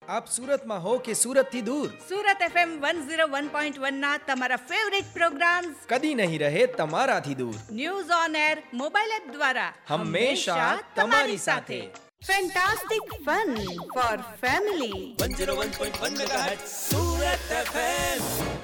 આપ સુરતમાં હો કે સુરતથી દૂર, સુરત FM 101.1 ના તમારા ફેવરિટ પ્રોગ્રામ્સ કદી નહીં રહે તમારાથી દૂર. News on air mobile app દ્વારા હંમેશા તમારી સાથે. Fantastic fun four family 101.1 megahertz Surat FM.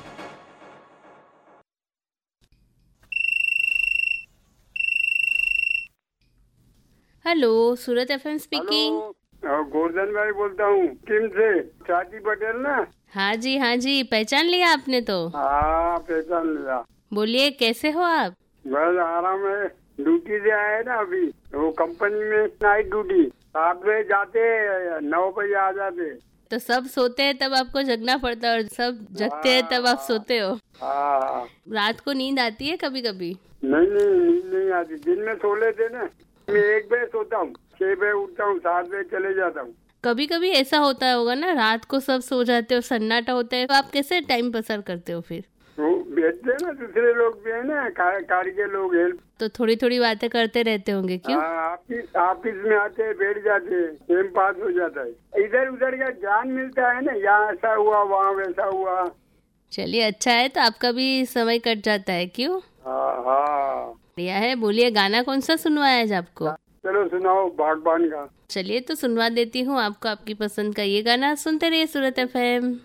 Hello, सूरत एफएम स्पीकिंग. गोवर्धन भाई बोलता हूँ. किम से? चाची पटेल ना? हाँ जी, पहचान लिया आपने तो? हाँ, पहचान लिया. बोलिए, कैसे हो आप? बस आराम है. ड्यूटी से आए ना अभी, वो कंपनी में नाइट ड्यूटी. 7 बजे जाते, 9 बजे आ जाते. तो सब सोते हैं तब आपको जगना पड़ता है और सब जगते हैं तब आप सोते हो. हाँ. रात को नींद आती है कभी कभी? नहीं, नींद नहीं आती. दिन में सो लेते ना. मैं 1 बजे सोता हूँ, 6 बजे उठता हूँ, 7 बजे चले जाता हूँ. कभी कभी ऐसा होता होगा ना, रात को सब सो जाते हो, सन्नाटा होता है, तो आप कैसे टाइम पसार करते हो फिर? वो भेजते हैं ना, दूसरे लोग भी है ना, कार के लोग हेल्प. तो थोड़ी थोड़ी बातें करते रहते होंगे, क्यों? ऑफिस में आते हैं, बैठ जाते हैं, टाइम पास हो जाता है. इधर उधर का ज्ञान मिलता है ना, यहाँ ऐसा हुआ, वहाँ वैसा हुआ. चलिए, अच्छा है, तो आपका भी समय कट जाता है, क्यों? हाँ. बढ़िया है. बोलिए, गाना कौन सा सुनवाया आज आपको? चलो सुनाओ, बागबान का. चलिए, तो सुनवा देती हूँ आपको आपकी पसंद का ये गाना. सुनते रहिए सूरत एफएम.